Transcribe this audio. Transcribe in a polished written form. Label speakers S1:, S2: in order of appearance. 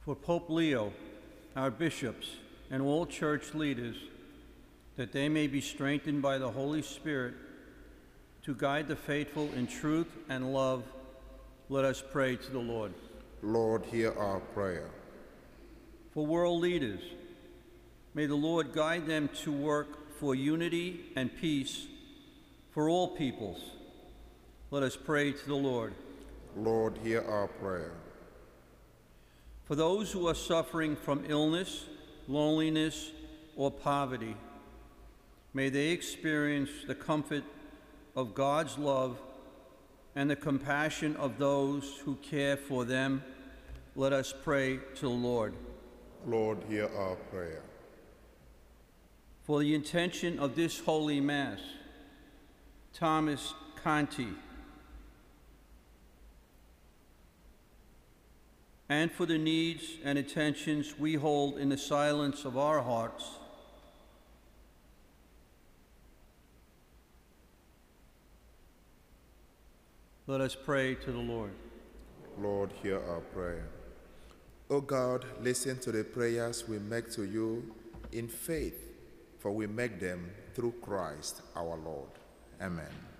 S1: for Pope Leo, our bishops, and all church leaders, that they may be strengthened by the Holy Spirit to guide the faithful in truth and love, let us pray to the Lord.
S2: Lord, hear our prayer.
S1: For world leaders, may the Lord guide them to work for unity and peace for all peoples. Let us pray to the Lord.
S2: Lord, hear our prayer.
S1: For those who are suffering from illness, loneliness, or poverty, may they experience the comfort of God's love and the compassion of those who care for them. Let us pray to the Lord.
S2: Lord, hear our prayer.
S1: For the intention of this Holy Mass, Thomas Conti, and for the needs and intentions we hold in the silence of our hearts, let us pray to the Lord.
S2: Lord, hear our prayer. O God, listen to the prayers we make to you in faith, for we make them through Christ our Lord. Amen.